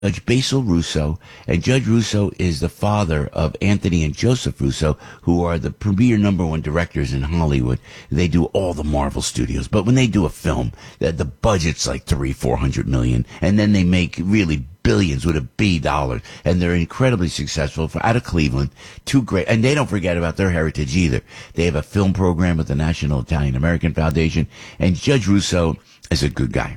Judge Basil Russo, and Judge Russo is the father of Anthony and Joseph Russo, who are the premier #1 directors in Hollywood. They do all the Marvel studios, but when they do a film, the budget's like $300-400 million, and then they make really billions with a B dollars, and they're incredibly successful out of Cleveland. Two great, and they don't forget about their heritage either. They have a film program with the National Italian American Foundation, and Judge Russo is a good guy.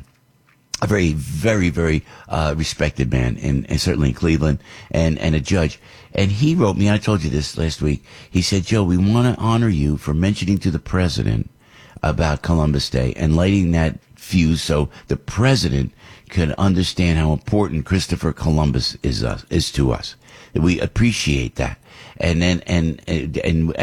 A very, very, very respected man, and certainly in Cleveland, and a judge. And he wrote me, I told you this last week, he said, Joe, we want to honor you for mentioning to the president about Columbus Day and lighting that fuse so the president can understand how important Christopher Columbus is to us. We appreciate that. And then, and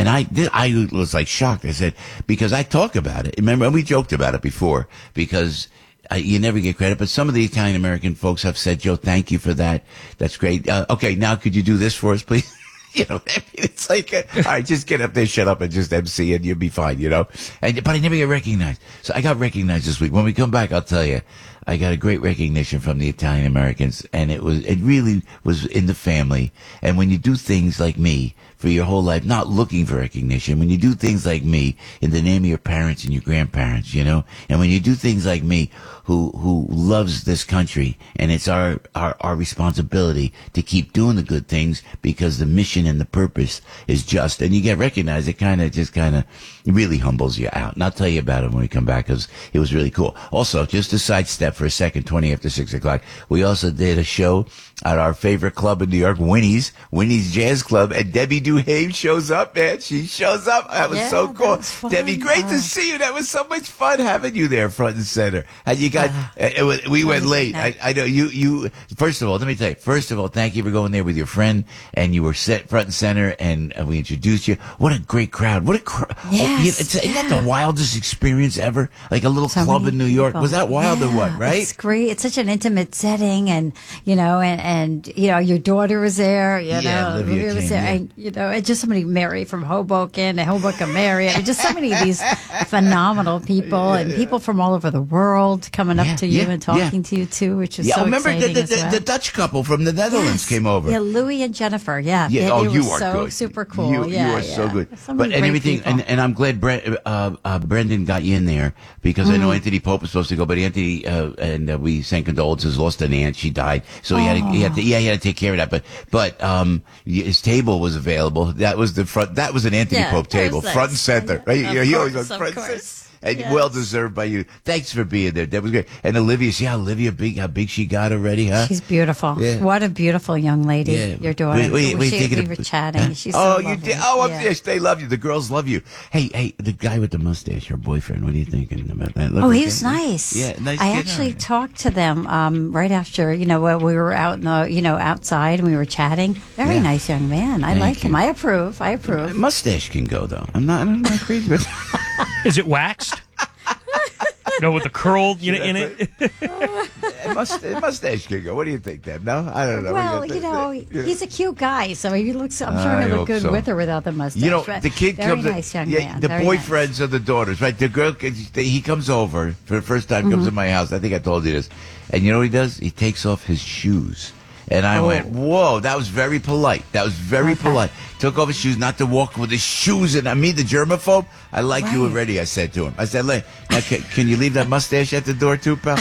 I was like shocked. I said, because I talk about it. Remember, we joked about it before, because you never get credit, but some of the Italian American folks have said, Joe, thank you for that. That's great. Okay, now could you do this for us, please? You know, it's like, all right, just get up there, shut up, and just MC, and you'll be fine, you know? But I never get recognized. So I got recognized this week. When we come back, I'll tell you, I got a great recognition from the Italian Americans, and it really was in the family. And when you do things like me for your whole life, not looking for recognition, when you do things like me in the name of your parents and your grandparents, you know, and when you do things like me, who loves this country, and it's our responsibility to keep doing the good things because the mission and the purpose is just, and you get recognized, it kind of really humbles you out. And I'll tell you about it when we come back, because it was really cool. Also, just a sidestep for a second, 20 after 6 o'clock, we also did a show at our favorite club in New York, Winnie's Jazz Club, and Debbie Duhame shows up, man. She shows up. That was so cool. Debbie, great to see you. That was so much fun having you there front and center. And you got, we went late. I know you, first of all, let me tell you, thank you for going there with your friend, and you were set front and center, and we introduced you. What a great crowd. What a crowd. Yes, isn't that the wildest experience ever? Like a little club in New York. Was that wild or what, right? It's great. It's such an intimate setting, and, you know, and you know, your daughter was there, you know, Olivia was there, and, you know, and just somebody, Mary from Hoboken, and Hoboken Mary, I mean, just so many of these phenomenal people, and people from all over the world coming up to you and talking to you too, which is so remember exciting as well. the Dutch couple from the Netherlands came over. Yeah, Louis and Jennifer. Yeah. Oh, they you were are so good. super cool. You are so good. But and everything, and I'm glad Brendan got you in there, because I know Anthony Pope was supposed to go, but Anthony and we sent condolences. Lost an aunt, she died, so he had to take care of that. But his table was available. That was the front. That was an Anthony Pope table, front and center. Right? He always was front and center. And well deserved by you. Thanks for being there. That was great. And Olivia, see how how big she got already, huh? She's beautiful. Yeah. What a beautiful young lady. Yeah. Your daughter. We were chatting. Huh? She's so lovely. You did. Oh, they love you. The girls love you. Hey, the guy with the mustache, your boyfriend. What are you thinking about that? He was nice. Yeah, nice. I actually talked to them right after, you know, when we were out in the, you know, outside, and we were chatting. Very nice young man. I like him. I approve. Mustache can go though. I'm not crazy. Is it waxed? No, with the curl in it. Mustache can go. What do you think, Deb? No, I don't know. Well, you know, he's a cute guy, so he looks. I'm sure he'll look good with or without the mustache. You know, the kid comes. Nice young man. The very boyfriends nice. of the daughters, right? The girl, he comes over for the first time. Comes to my house. I think I told you this. And you know what he does? He takes off his shoes. And I went, whoa, that was very polite. Polite. Took off his shoes, not to walk with his shoes. And I mean, the germaphobe, I like you already, I said to him. I said, now, can you leave that mustache at the door too, pal?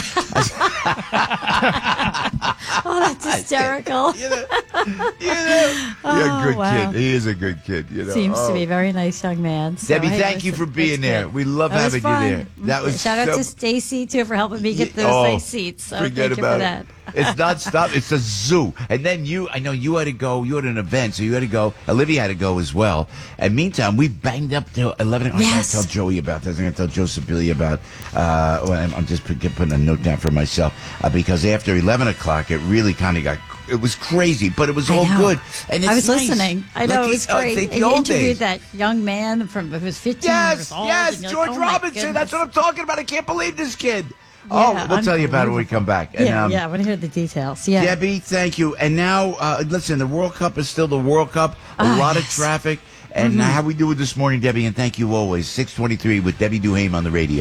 That's hysterical. You're a good kid. He is a good kid. You know? Seems to be a very nice young man. So, Debbie, thank you for being there. We love having you there. That was shout out to Stacy too for helping me get those nice seats. So thank you for that. It's not stop. It's a zoo. And then I know you had to go. You had an event, so you had to go. Olivia had to go as well. And meantime, we banged up till 11. I'm going to tell Joey about this. I'm going to tell Joe Sibilia about. I'm just putting a note down for myself because after 11 o'clock, it really kind of got. It was crazy, but it was all good. And I was nice. listening. I know, it was great. Like you interviewed that young man who was 15 years old. Yes, George Robinson. That's what I'm talking about. I can't believe this kid. We'll tell you about it when we come back. And, I want to hear the details. Yeah. Debbie, thank you. And now, listen, the World Cup is still the World Cup. A lot of traffic. And how we do it this morning, Debbie, and thank you always. 6:23 with Debbie Duhame on the radio.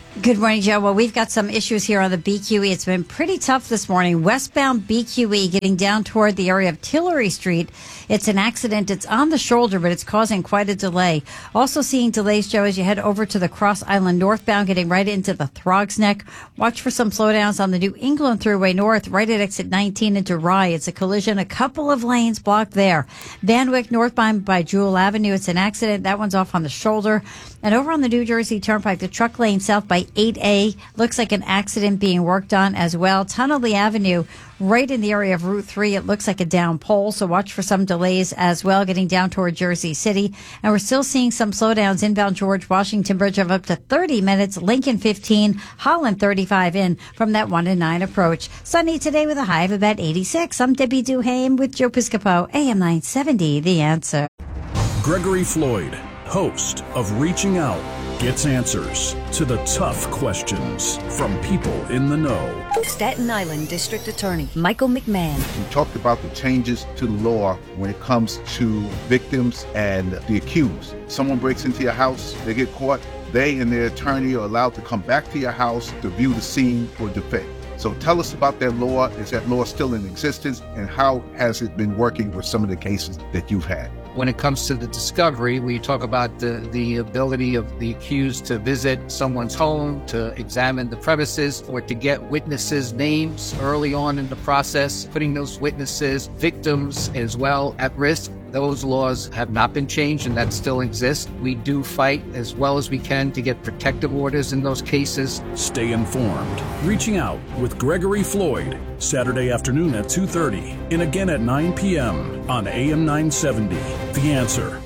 Good morning, Joe. Well, we've got some issues here on the BQE. It's been pretty tough this morning. Westbound BQE getting down toward the area of Tillery Street. It's an accident. It's on the shoulder, but it's causing quite a delay. Also seeing delays, Joe, as you head over to the Cross Island northbound, getting right into the Throgs Neck. Watch for some slowdowns on the New England Thruway North, right at exit 19 into Rye. It's a collision. A couple of lanes blocked there. Van Wyck northbound by Jewel Avenue. It's an accident. That one's off on the shoulder. And over on the New Jersey Turnpike, the truck lane south by 8A, looks like an accident being worked on as well. Tunnelly Avenue, right in the area of Route 3, it looks like a down pole, so watch for some delays as well, getting down toward Jersey City. And we're still seeing some slowdowns inbound George Washington Bridge of up to 30 minutes, Lincoln 15, Holland 35 in from that 1 and 9 approach. Sunny today with a high of about 86. I'm Debbie Duhame with Joe Piscopo, AM 970, The Answer. Gregory Floyd, host of Reaching Out, gets answers to the tough questions from people in the know. Staten Island District Attorney Michael McMahon. We talked about the changes to the law when it comes to victims and the accused. Someone breaks into your house, they get caught, they and their attorney are allowed to come back to your house to view the scene for defense. So tell us about that law. Is that law still in existence? And how has it been working with some of the cases that you've had? When it comes to the discovery, we talk about the ability of the accused to visit someone's home, to examine the premises, or to get witnesses' names early on in the process, putting those witnesses, victims as well, at risk. Those laws have not been changed, and that still exists. We do fight as well as we can to get protective orders in those cases. Stay informed. Reaching Out with Gregory Floyd, Saturday afternoon at 2:30 and again at 9 p.m. on AM 970. The Answer.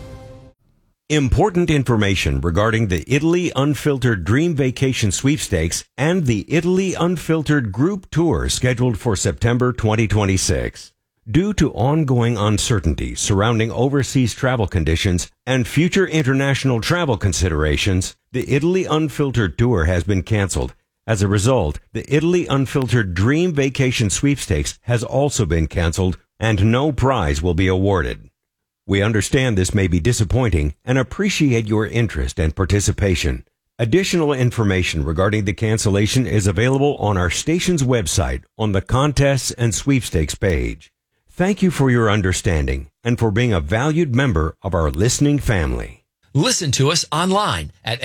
Important information regarding the Italy Unfiltered Dream Vacation Sweepstakes and the Italy Unfiltered Group Tour scheduled for September 2026. Due to ongoing uncertainty surrounding overseas travel conditions and future international travel considerations, the Italy Unfiltered Tour has been canceled. As a result, the Italy Unfiltered Dream Vacation Sweepstakes has also been canceled, and no prize will be awarded. We understand this may be disappointing and appreciate your interest and participation. Additional information regarding the cancellation is available on our station's website on the Contests and Sweepstakes page. Thank you for your understanding and for being a valued member of our listening family. Listen to us online at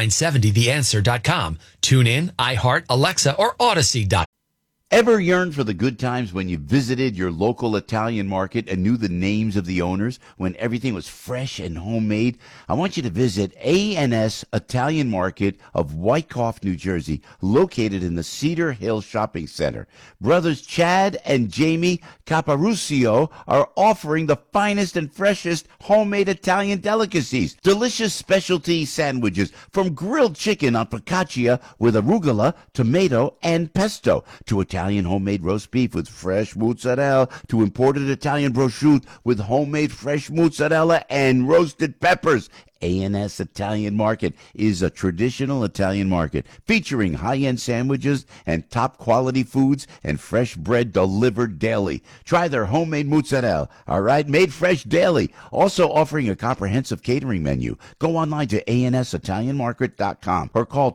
am970theanswer.com. Tune in, iHeart, Alexa, or Odyssey.com. Ever yearned for the good times when you visited your local Italian market and knew the names of the owners, when everything was fresh and homemade? I want you to visit A&S Italian Market of Wyckoff, New Jersey, located in the Cedar Hill Shopping Center. Brothers Chad and Jamie Caparucio are offering the finest and freshest homemade Italian delicacies. Delicious specialty sandwiches, from grilled chicken on focaccia with arugula, tomato, and pesto, to Italian homemade roast beef with fresh mozzarella, to imported Italian prosciutto with homemade fresh mozzarella and roasted peppers. A&S Italian Market is a traditional Italian market featuring high-end sandwiches and top-quality foods and fresh bread delivered daily. Try their homemade mozzarella, all right, made fresh daily. Also offering a comprehensive catering menu. Go online to ansitalianmarket.com or call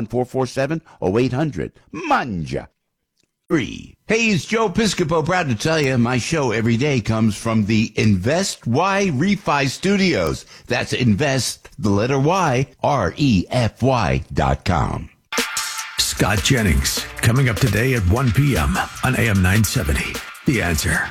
201-447-0800. Mangia. Hey, it's Joe Piscopo. Proud to tell you my show every day comes from the Invest Y Refi Studios. That's Invest, the letter Y, REFY.com. Scott Jennings, coming up today at 1 p.m. on AM 970. The Answer.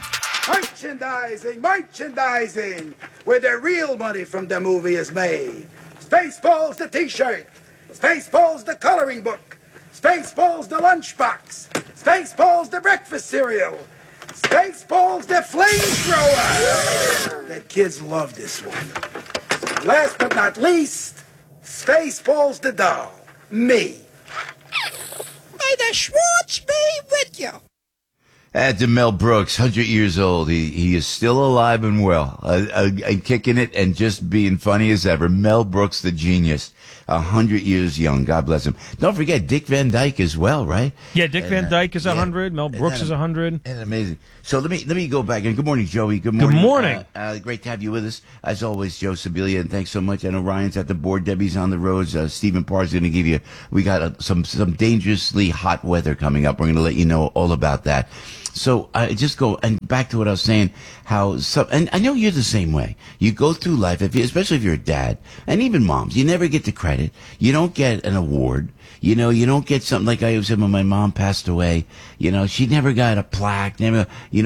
Merchandising, where the real money from the movie is made. Spaceballs the t-shirt. Spaceballs the coloring book. Spaceballs the lunchbox. Spaceballs the breakfast cereal. Spaceballs the flamethrower. The kids love this one. Last but not least, Spaceballs the doll. Me. May the Schwartz be with you. To Mel Brooks, 100 years old. He is still alive and well, and kicking it and just being funny as ever. Mel Brooks, the genius, 100 years young. God bless him. Don't forget Dick Van Dyke as well, right? Yeah, Dick Van Dyke is 100. Mel Brooks is 100. And amazing. So let me go back. And good morning, Joey. Good morning. Good morning. Great to have you with us. As always, Joe Sibilia, and thanks so much. I know Ryan's at the board. Debbie's on the roads. Stephen Parr's going to give you, we got some dangerously hot weather coming up. We're going to let you know all about that. So I just go and back to what I was saying, and I know you're the same way. You go through life, especially if you're a dad, and even moms, you never get the credit. You don't get an award. You don't get something like I said when my mom passed away. She never got a plaque. Never,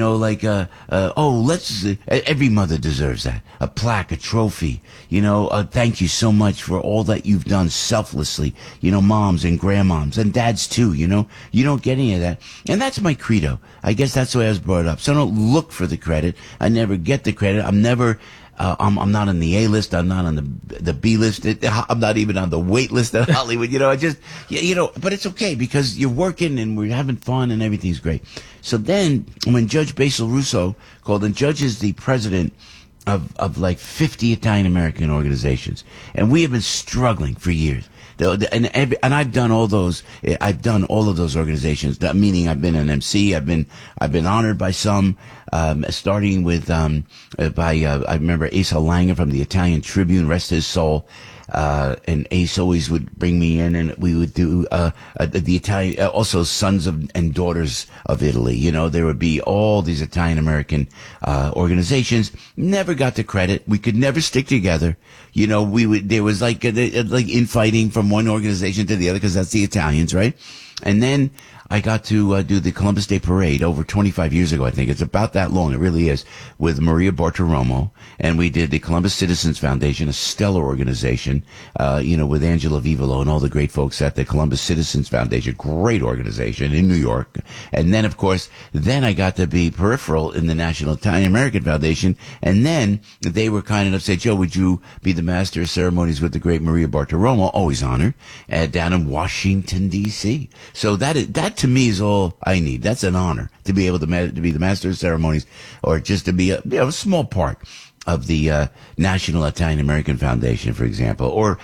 every mother deserves that. A plaque, a trophy. Thank you so much for all that you've done selflessly. Moms and grandmoms and dads too. You don't get any of that, and that's my credo. I guess that's the way I was brought up. So I don't look for the credit. I never get the credit. I'm never. I'm not on the A list. I'm not on the B list. I'm not even on the wait list at Hollywood. But it's okay because you're working and we're having fun and everything's great. So then when Judge Basil Russo called, and Judge is the president of like 50 Italian American organizations, and we have been struggling for years. And I've done all those. I've done all of those organizations. Meaning, I've been an MC. I've been honored by some, starting with I remember Asa Langer from the Italian Tribune, rest his soul. And Ace always would bring me in, and we would do the Italian, also Sons of and Daughters of Italy. There would be all these Italian American organizations. Never got the credit. We could never stick together. There was like infighting from one organization to the other because that's the Italians, right? And then I got to do the Columbus Day Parade over 25 years ago, I think. It's about that long. It really is. With Maria Bartiromo. And we did the Columbus Citizens Foundation, a stellar organization, with Angela Vivolo and all the great folks at the Columbus Citizens Foundation. Great organization in New York. And then, of course, I got to be peripheral in the National Italian American Foundation. And then they were kind enough to say, Joe, would you be the master of ceremonies with the great Maria Bartiromo? Always honored. Down in Washington, D.C. So that to me is all I need. That's an honor to be able to be the master of ceremonies, or just to be a small part of the National Italian American Foundation, for example, or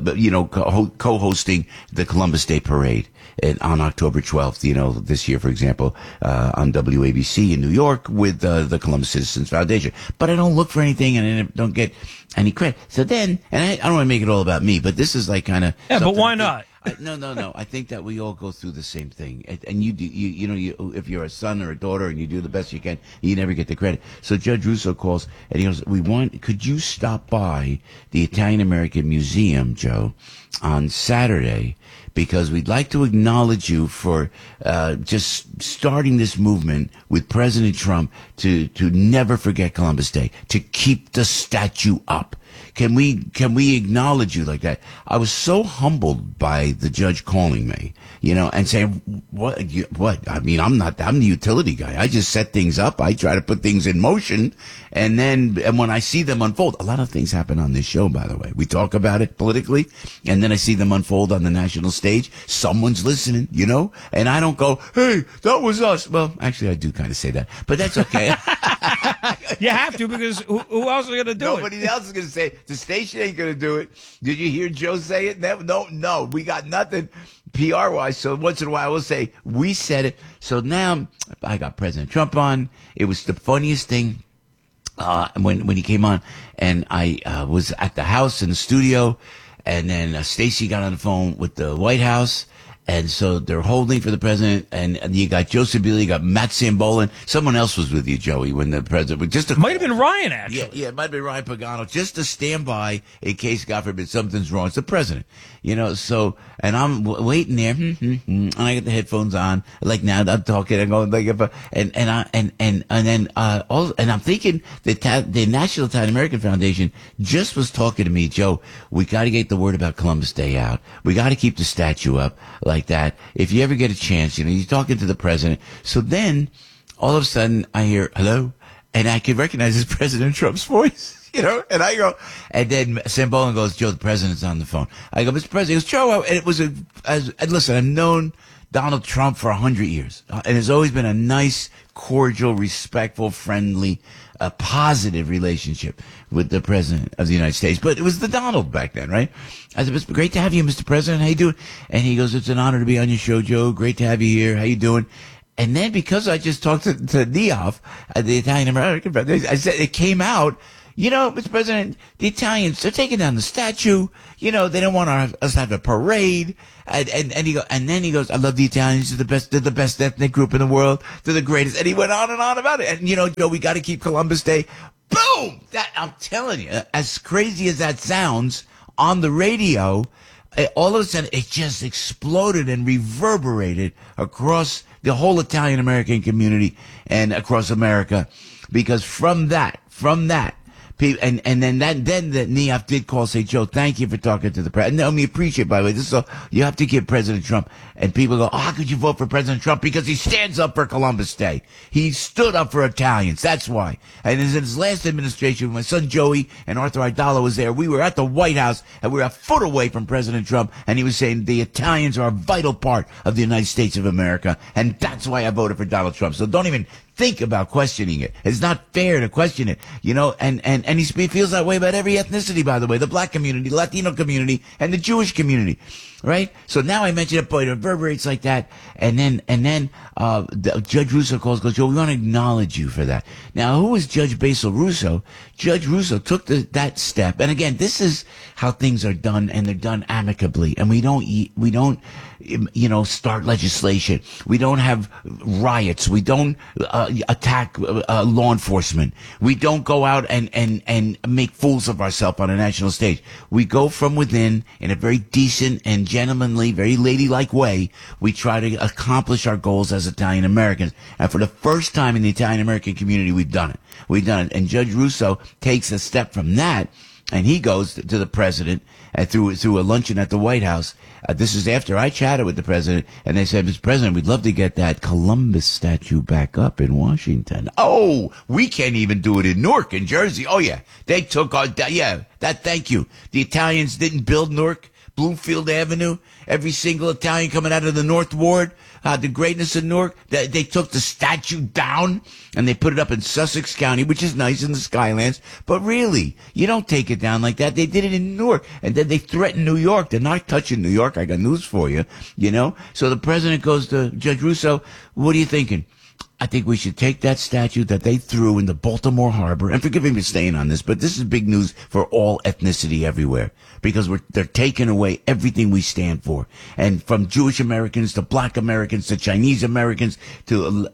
co-hosting the Columbus Day Parade on October 12th, this year, for example, on WABC in New York with the Columbus Citizens Foundation. But I don't look for anything, and I don't get any credit. So then, and I don't want to make it all about me, but this is like kind of but why not? No. I think that we all go through the same thing, and you do. If you're a son or a daughter and you do the best you can, you never get the credit. So Judge Russo calls and he goes, could you stop by the Italian American Museum, Joe, on Saturday? Because we'd like to acknowledge you for just starting this movement with President Trump to never forget Columbus Day, to keep the statue up. Can we acknowledge you like that? I was so humbled by the judge calling me, and saying, what? I mean, I'm the utility guy. I just set things up. I try to put things in motion. And when I see them unfold, a lot of things happen on this show, by the way. We talk about it politically, and then I see them unfold on the national stage. Someone's listening, and I don't go, hey, that was us. Well, actually, I do kind of say that, but that's okay. You have to, because who else is going to do it? Nobody else is going to say it. The station ain't going to do it. Did you hear Joe say it? No, we got nothing PR-wise. So once in a while, we'll say, we said it. So now I got President Trump on. It was the funniest thing when he came on. And I was at the house in the studio. And then Stacey got on the phone with the White House. And so they're holding for the president, and you got Joe Sibilia, you got Matt Sambolin. Someone else was with you, Joey, when the president might have been Ryan, actually. Yeah, it might have been Ryan Pagano, just to stand by in case, God forbid, something's wrong. It's the president, so, and I'm waiting there, and I got the headphones on, like now I'm talking, I'm going like, and I'm thinking that the National Italian American Foundation just was talking to me, Joe, we got to get the word about Columbus Day out. We got to keep the statue up. Like that. If you ever get a chance, you're talking to the president. So then, all of a sudden, I hear, hello? And I can recognize it's President Trump's voice, and I go, and then Sambolin goes, Joe, the president's on the phone. I go, Mr. President, he goes, Joe, and it was listen, I've known Donald Trump for 100 years. And has always been a nice, cordial, respectful, friendly, positive relationship with the president of the United States. But it was the Donald back then, right? I said, it's great to have you, Mr. President. How you doing? And he goes, it's an honor to be on your show, Joe. Great to have you here. How you doing? And then because I just talked to Neoff, the Italian American president, I said, it came out, you know, Mr. President, the Italians, they're taking down the statue. You know, they don't want us to have a parade. And then he goes, I love the Italians. They're the best ethnic group in the world. They're the greatest. And he went on and on about it. And, you know, Joe, we got to keep Columbus Day. Boom! That, I'm telling you, as crazy as that sounds on the radio, all of a sudden it just exploded and reverberated across the whole Italian American community and across America. Because from that, and then the Neoff did call, say, Joe, thank you for talking to the president. No, we appreciate, by the way, this is all, you have to give President Trump, and people go, oh, how could you vote for President Trump? Because he stands up for Columbus Day. He stood up for Italians. That's why. And in his last administration, when my son Joey and Arthur Aidala was there, we were at the White House, and we were a foot away from President Trump, and he was saying the Italians are a vital part of the United States of America, and that's why I voted for Donald Trump. So don't even think about questioning it. It's not fair to question it, you know, and he feels that way about every ethnicity, by the way, the black community, the Latino community, and the Jewish community, right? So now I mention it, but it reverberates like that, and then Judge Russo goes, Joe, we want to acknowledge you for that. Now, who is Judge Basil Russo? Judge Russo took that step, and again, this is how things are done, and they're done amicably, and we don't, you know, start legislation. We don't have riots. We don't attack law enforcement. We don't go out and make fools of ourselves on a national stage. We go from within in a very decent and gentlemanly, very ladylike way. We try to accomplish our goals as Italian Americans. And for the first time in the Italian American community, we've done it. And Judge Russo takes a step from that, and he goes to the president through a luncheon at the White House. This is after I chatted with the president, and they said, Mr. President, we'd love to get that Columbus statue back up in Washington. Oh, we can't even do it in Newark, in Jersey. Oh, yeah. They took our, thank you. The Italians didn't build Newark, Bloomfield Avenue. Every single Italian coming out of the North Ward, the greatness of Newark, they took the statue down and they put it up in Sussex County, which is nice in the Skylands. But really, you don't take it down like that. They did it in Newark, and then they threatened New York. They're not touching New York. I got news for you, you know? So the president goes to Judge Russo, what are you thinking? I think we should take that statue that they threw in the Baltimore Harbor, and forgive me for staying on this, but this is big news for all ethnicity everywhere, because they're taking away everything we stand for. And from Jewish Americans to Black Americans to Chinese Americans to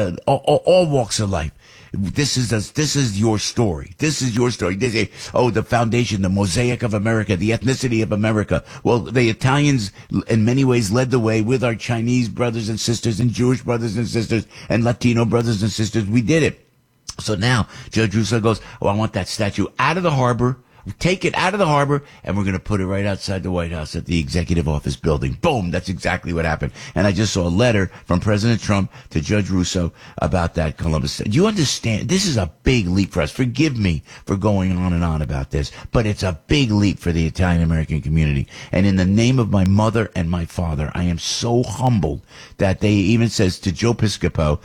all walks of life. This is your story. This is your story. They say, oh, the foundation, the mosaic of America, the ethnicity of America. Well, the Italians in many ways led the way with our Chinese brothers and sisters and Jewish brothers and sisters and Latino brothers and sisters. We did it. So now Judge Russo goes, oh, I want that statue out of the harbor. Take it out of the harbor, and we're going to put it right outside the White House at the executive office building. Boom. That's exactly what happened. And I just saw a letter from President Trump to Judge Russo about that Columbus. Do you understand? This is a big leap for us. Forgive me for going on and on about this, but it's a big leap for the Italian American community. And in the name of my mother and my father, I am so humbled that they even says to Joe Piscopo,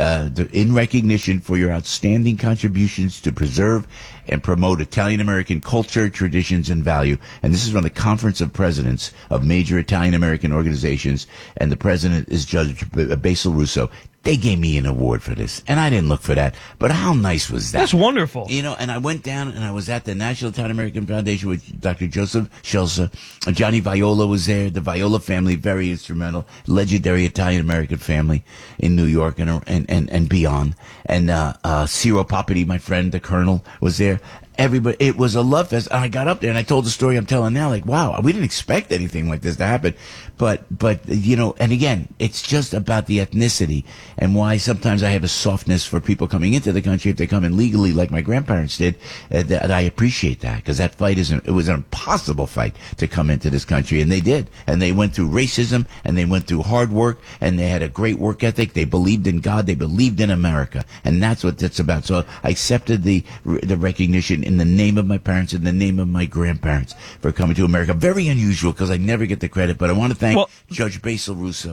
in recognition for your outstanding contributions to preserve and promote Italian American culture, traditions, and value. And this is from the Conference of Presidents of major Italian American organizations, and the president is Judge Basil Russo. They gave me an award for this, and I didn't look for that. But how nice was that? That's wonderful. You know, and I went down and I was at the National Italian American Foundation with Dr. Joseph Scelsa. Johnny Viola was there. The Viola family, very instrumental, legendary Italian American family in New York and beyond. And Ciro Papiti, my friend, the colonel, was there. Everybody, it was a love fest. And I got up there and I told the story I'm telling now, like, wow, we didn't expect anything like this to happen. But, you know, and again, it's just about the ethnicity and why sometimes I have a softness for people coming into the country if they come in legally like my grandparents did. That I appreciate that, because that fight it was an impossible fight to come into this country, and they did. And they went through racism, and they went through hard work, and they had a great work ethic. They believed in God. They believed in America. And that's what it's about. So I accepted the recognition in the name of my parents, in the name of my grandparents, for coming to America. Very unusual, because I never get the credit, but I want to thank Judge Basil Russo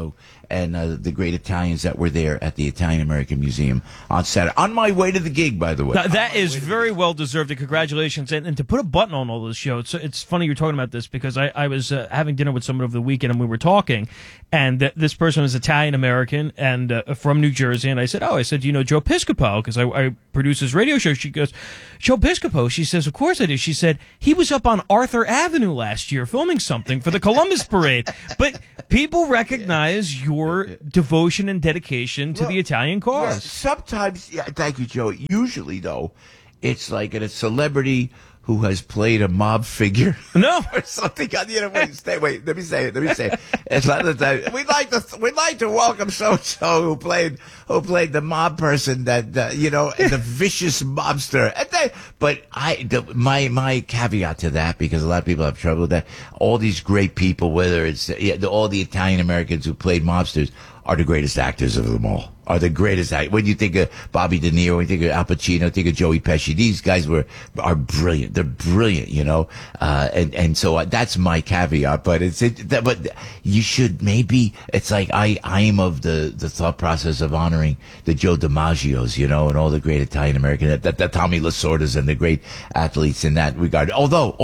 and the great Italians that were there at the Italian American Museum on Saturday. On my way to the gig, by the way. That is very well deserved, and congratulations. And to put a button on all this show, it's funny you're talking about this, because I was having dinner with someone over the weekend, and we were talking, and this person was Italian American and from New Jersey, and I said, do you know Joe Piscopo? Because I produce his radio show. She goes, Joe Piscopo? She says, of course I do. She said, he was up on Arthur Avenue last year filming something for the Columbus Parade. But people recognize your devotion and dedication to the Italian cause. Yeah, sometimes, thank you, Joe. Usually, though, it's like a celebrity who has played a mob figure. No. Or something. Wait, let me say it. It's a lot of the time. We'd like to welcome so-and-so who played the mob person that, the vicious mobster. But my caveat to that, because a lot of people have trouble with that, all these great people, whether it's all the Italian Americans who played mobsters, are the greatest actors of them all. Are the greatest actors. When you think of Bobby De Niro, when you think of Al Pacino, think of Joey Pesci, these guys are brilliant. They're brilliant, and so that's my caveat. But but you should maybe, it's like I am of the thought process of honoring the Joe DiMaggios, and all the great Italian American, the Tommy Lasordas and the great athletes in that regard. Although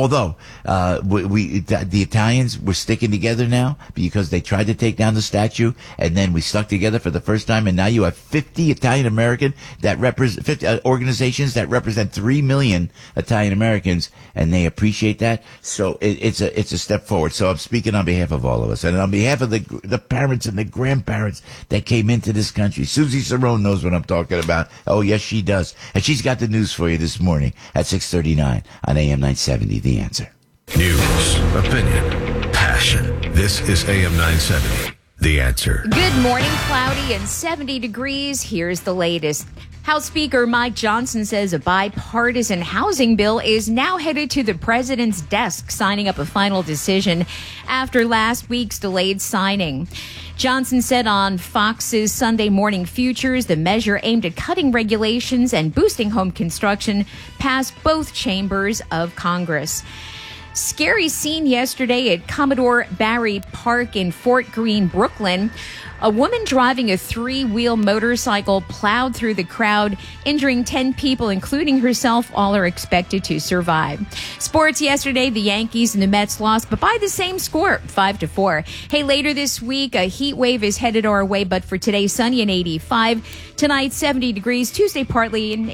the Italians were sticking together now because they tried to take down the statue, and then we stuck together for the first time, and now you have 50 Italian American that represent 50 organizations that represent 3 million Italian Americans, and they appreciate that. So it's a step forward. So I'm speaking on behalf of all of us, and on behalf of the parents and the grandparents that came into this country. Susie Cerrone knows what I'm talking about. Oh yes, she does, and she's got the news for you this morning at 6:39 on AM 970. The Answer. News, opinion, passion. This is AM 970. The Answer. Good morning, cloudy and 70 degrees. Here's the latest. House Speaker Mike Johnson says a bipartisan housing bill is now headed to the president's desk, signing up a final decision after last week's delayed signing. Johnson said on Fox's Sunday Morning Futures the measure aimed at cutting regulations and boosting home construction passed both chambers of Congress. Scary scene yesterday at Commodore Barry Park in Fort Greene, Brooklyn. A woman driving a 3-wheel motorcycle plowed through the crowd, injuring 10 people, including herself. All are expected to survive. Sports yesterday, the Yankees and the Mets lost, but by the same score, 5-4. Hey, later this week, a heat wave is headed our way, but for today, sunny and 85. Tonight, 70 degrees. Tuesday, partly in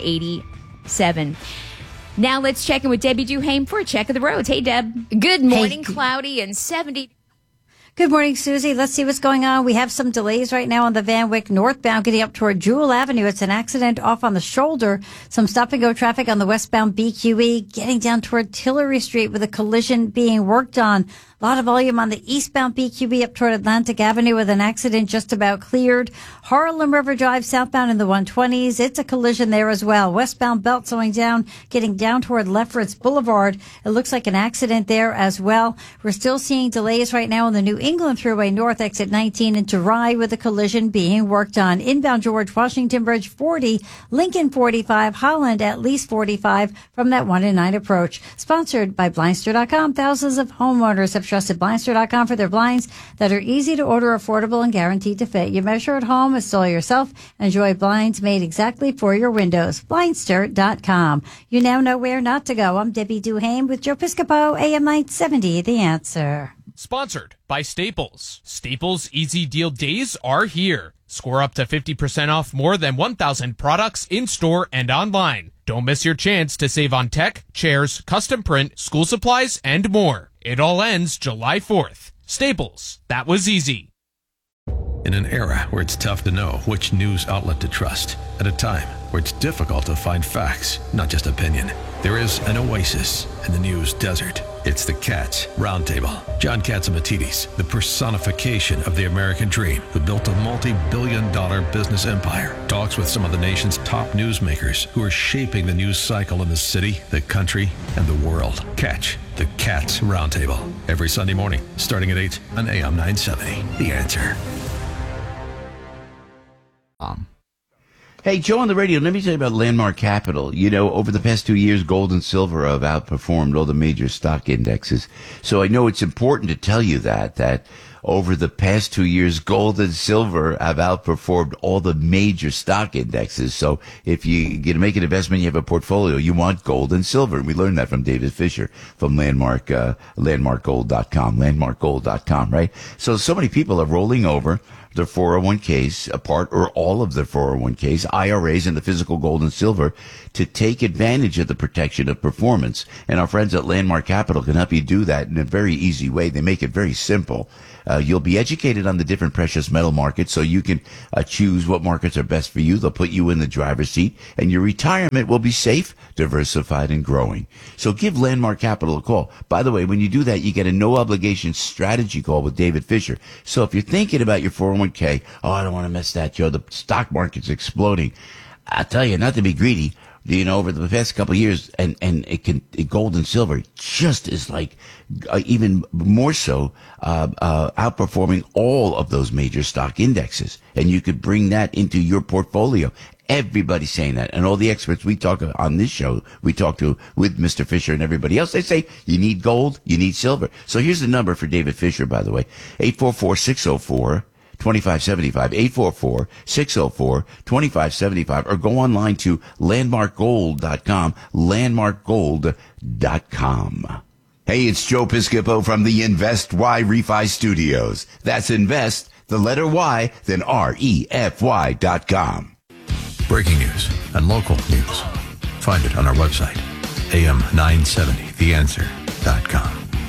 87. Now let's check in with Debbie Duhame for a check of the roads. Hey, Deb. Good morning, cloudy and 70. Good morning, Susie. Let's see what's going on. We have some delays right now on the Van Wyck northbound getting up toward Jewel Avenue. It's an accident off on the shoulder. Some stop-and-go traffic on the westbound BQE getting down toward Tillery Street with a collision being worked on. A lot of volume on the eastbound BQB up toward Atlantic Avenue with an accident just about cleared. Harlem River Drive southbound in the 120s. It's a collision there as well. Westbound belt slowing down, getting down toward Lefferts Boulevard. It looks like an accident there as well. We're still seeing delays right now on the New England Thruway North exit 19 into Rye with a collision being worked on. Inbound George Washington Bridge 40, Lincoln 45, Holland at least 45 from that 1 and 9 approach. Sponsored by Blindster.com. Thousands of homeowners have trusted Blindster.com for their blinds that are easy to order, affordable, and guaranteed to fit. You measure at home, install yourself, and enjoy blinds made exactly for your windows. Blindster.com. You now know where not to go. I'm Debbie Duhame with Joe Piscopo, AM 970, The Answer. Sponsored by Staples. Staples Easy Deal Days are here. Score up to 50% off more than 1,000 products in-store and online. Don't miss your chance to save on tech, chairs, custom print, school supplies, and more. It all ends July 4th. Staples. That was easy. In an era where it's tough to know which news outlet to trust, at a time where it's difficult to find facts, not just opinion, there is an oasis in the news desert. It's the Katz Roundtable. John Catsimatidis, the personification of the American dream, who built a multi-billion-dollar business empire, talks with some of the nation's top newsmakers who are shaping the news cycle in the city, the country, and the world. Catch the Katz Roundtable every Sunday morning, starting at 8 on AM 970. The Answer. Hey, Joe on the radio, let me tell you about Landmark Capital. You know, over the past 2 years, gold and silver have outperformed all the major stock indexes. So I know it's important to tell you that over the past 2 years, gold and silver have outperformed all the major stock indexes. So if you get to make an investment, you have a portfolio, you want gold and silver. And we learned that from David Fisher from landmarkgold.com, right? So many people are rolling over their 401ks, a part or all of their 401ks, IRAs, and the physical gold and silver to take advantage of the protection of performance. And our friends at Landmark Capital can help you do that in a very easy way. They make it very simple. You'll be educated on the different precious metal markets so you can choose what markets are best for you. They'll put you in the driver's seat, and your retirement will be safe, diversified, and growing. So give Landmark Capital a call. By the way, when you do that, you get a no-obligation strategy call with David Fisher. So if you're thinking about your 401k, I don't want to miss that, Joe. The stock market's exploding. I'll tell you, not to be greedy, over the past couple of years, and gold and silver just is like even more so outperforming all of those major stock indexes. And you could bring that into your portfolio. Everybody's saying that. And all the experts we talk on this show, we talk to with Mr. Fisher and everybody else, they say you need gold, you need silver. So here's the number for David Fisher, by the way, 844-604-2575, 844-604-2575, or go online to landmarkgold.com, landmarkgold.com. Hey, it's Joe Piscopo from the Invest Y Refi Studios. That's invest, the letter Y, then REFY.com. Breaking news and local news. Find it on our website, am970theanswer.com.